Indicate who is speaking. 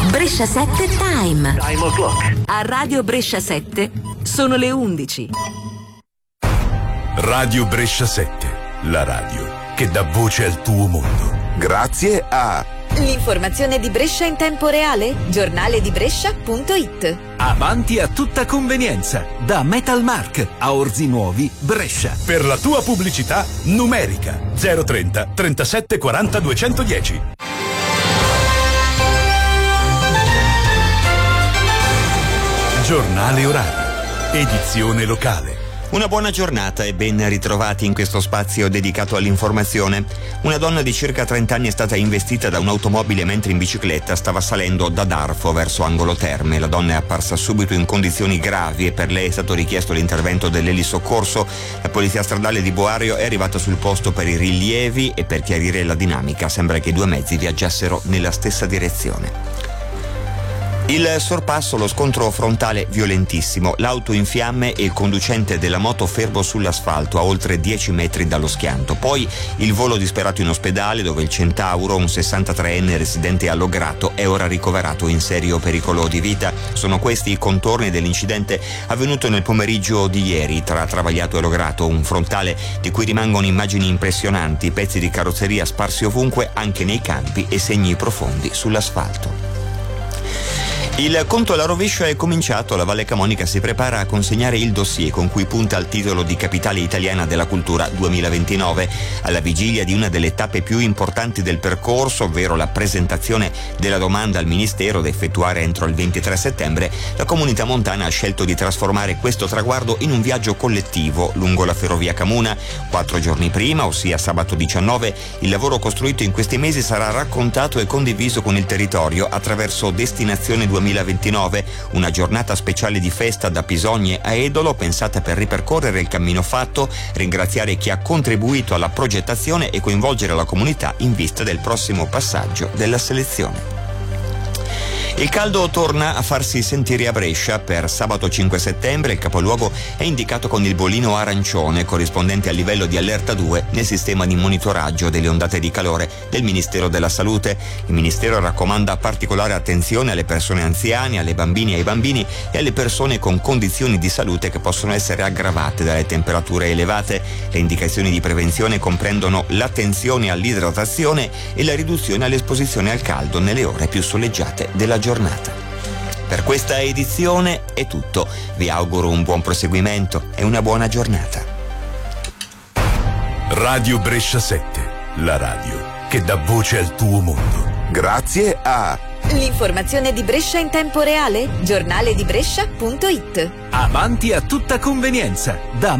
Speaker 1: Brescia 7 Time.
Speaker 2: Time o'clock.
Speaker 1: A Radio Brescia 7 sono le 11.
Speaker 3: Radio Brescia 7, la radio che dà voce al tuo mondo.
Speaker 4: Grazie a
Speaker 5: l'informazione di Brescia in tempo reale, giornaledibrescia.it.
Speaker 6: Avanti a tutta convenienza, da Metalmark a Orzi Nuovi, Brescia.
Speaker 3: Per la tua pubblicità numerica 030 37 40 210. Giornale orario, edizione locale.
Speaker 7: Una buona giornata e ben ritrovati in questo spazio dedicato all'informazione. Una donna di circa 30 anni è stata investita da un'automobile mentre in bicicletta stava salendo da Darfo verso Angolo Terme. La donna è apparsa subito in condizioni gravi e per lei è stato richiesto l'intervento dell'elisoccorso. La polizia stradale di Boario è arrivata sul posto per i rilievi e per chiarire la dinamica. Sembra che i due mezzi viaggiassero nella stessa direzione. Il sorpasso, lo scontro frontale violentissimo, l'auto in fiamme e il conducente della moto fermo sull'asfalto a oltre 10 metri dallo schianto. Poi il volo disperato in ospedale dove il Centauro, un 63enne residente a Lograto, è ora ricoverato in serio pericolo di vita. Sono questi i contorni dell'incidente avvenuto nel pomeriggio di ieri tra Travagliato e Lograto, un frontale di cui rimangono immagini impressionanti, pezzi di carrozzeria sparsi ovunque, anche nei campi e segni profondi sull'asfalto. Il conto alla rovescia è cominciato, la Valle Camonica si prepara a consegnare il dossier con cui punta al titolo di Capitale Italiana della Cultura 2029, alla vigilia di una delle tappe più importanti del percorso, ovvero la presentazione della domanda al Ministero da effettuare entro il 23 settembre. La comunità montana ha scelto di trasformare questo traguardo in un viaggio collettivo lungo la ferrovia Camuna. 4 giorni prima, ossia sabato 19, il lavoro costruito in questi mesi sarà raccontato e condiviso con il territorio attraverso Destinazione 2029, una giornata speciale di festa da Pisogne a Edolo pensata per ripercorrere il cammino fatto, ringraziare chi ha contribuito alla progettazione e coinvolgere la comunità in vista del prossimo passaggio della selezione. Il caldo torna a farsi sentire a Brescia. Per sabato 5 settembre il capoluogo è indicato con il bollino arancione corrispondente al livello di allerta 2 nel sistema di monitoraggio delle ondate di calore del Ministero della Salute. Il Ministero raccomanda particolare attenzione alle persone anziane, alle bambine e ai bambini e alle persone con condizioni di salute che possono essere aggravate dalle temperature elevate. Le indicazioni di prevenzione comprendono l'attenzione all'idratazione e la riduzione all'esposizione al caldo nelle ore più soleggiate della giornata. Per questa edizione è tutto. Vi auguro un buon proseguimento e una buona giornata.
Speaker 3: Radio Brescia 7, la radio che dà voce al tuo mondo.
Speaker 4: Grazie a
Speaker 5: l'informazione di Brescia in tempo reale, giornaledibrescia.it.
Speaker 6: Avanti a tutta convenienza, da